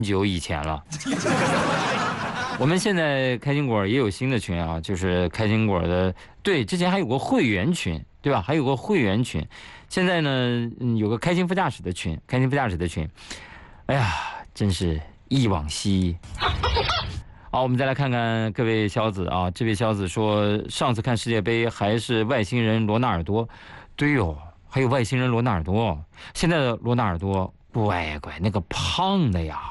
久以前了。我们现在开心果也有新的群啊，就是开心果的，对，之前还有个会员群，对吧？还有个会员群，现在呢，有个开心副驾驶的群，开心副驾驶的群。哎呀，真是忆往昔。好，我们再来看看各位小子啊，这位小子说，上次看世界杯还是外星人罗纳尔多，对哦，还有外星人罗纳尔多，现在的罗纳尔多，乖乖那个胖的呀，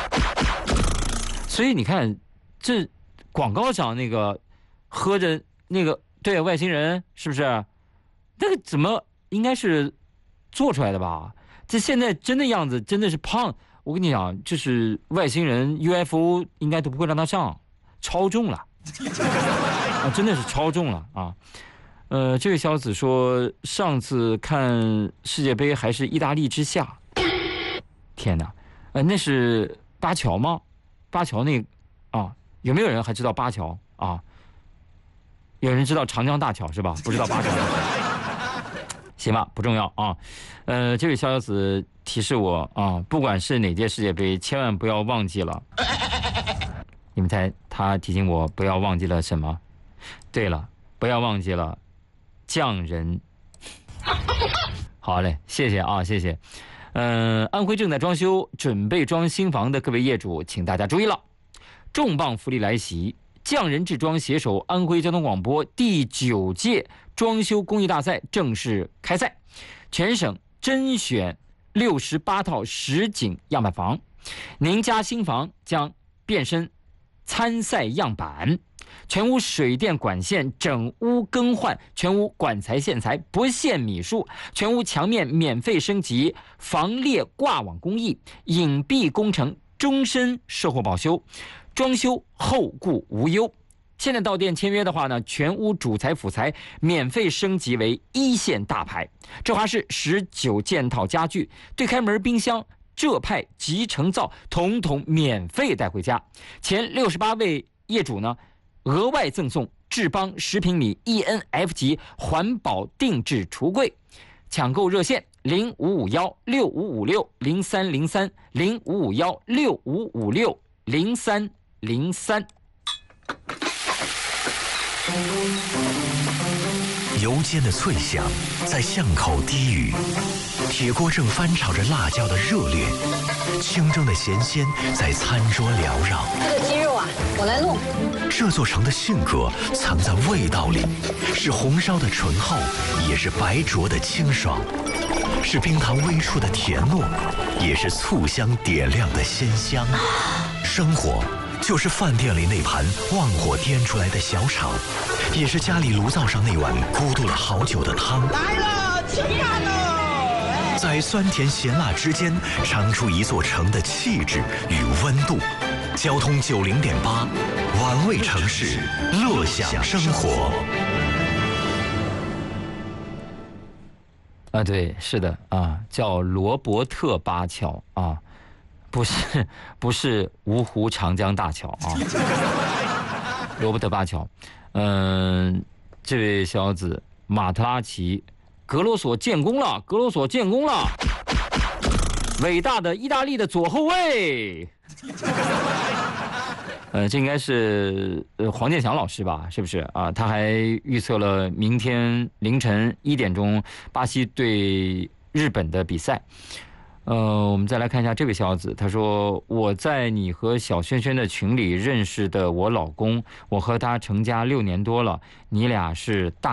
所以你看，这广告上那个喝着那个对外星人是不是？那个怎么应该是做出来的吧？这现在真的样子真的是胖。我跟你讲，就是外星人 UFO 应该都不会让他上，超重了啊，真的是超重了啊。这位小子说，上次看世界杯还是意大利之下，天哪，那是巴乔吗？巴乔那啊，有没有人还知道巴乔啊？有人知道长江大桥是吧？不知道巴乔是谁？行吧，不重要啊。这位小子提示我啊，不管是哪届世界杯，千万不要忘记了。你们猜他提醒我不要忘记了什么？对了，不要忘记了匠人。好嘞，谢谢啊，谢谢。安徽正在装修，准备装新房的各位业主，请大家注意了，重磅福利来袭！匠人制装携手安徽交通广播第9届装修公益大赛正式开赛，全省甄选68套实景样板房，您家新房将变身参赛样板，全屋水电管线整屋更换，全屋管材线材不限米数，全屋墙面免费升级防裂挂网工艺，隐蔽工程终身售后保修，装修后顾无忧。现在到店签约的话呢，全屋主材辅材免费升级为1线大牌。这还是19件套家具，对开门冰箱、浙派集成灶统统免费带回家。前68位业主呢，额外赠送智邦10平米 ENF 级环保定制橱柜。抢购热线055165560303 055165560303。 油煎的脆响在巷口低语，铁锅正翻炒着辣椒的热烈，清蒸的咸鲜在餐桌缭绕。 这个鸡肉啊，我来弄。 这座城的性格藏在味道里，是红烧的醇厚，也是白灼的清爽，是冰糖微出的甜糯，也是醋香点亮的鲜香。生活就是饭店里那盘旺火颠出来的小炒，也是家里炉灶上那碗咕嘟了好久的汤。 来了，吃饭喽！ 在酸甜咸辣之间，尝出一座城的气质与温度。交通90.8，玩味城市，乐享生活。 啊，对，是的啊，叫罗伯特巴乔啊。不是芜湖长江大桥啊，罗伯特巴乔。这位小子马特拉齐，格罗索建功了，格罗索建功了，伟大的意大利的左后卫。这应该是黄健翔老师吧？是不是啊？他还预测了明天凌晨1点钟巴西对日本的比赛。我们再来看一下这位小子，他说：“我在你和小轩轩的群里认识的我老公，我和他成家6年多了，你俩是大。”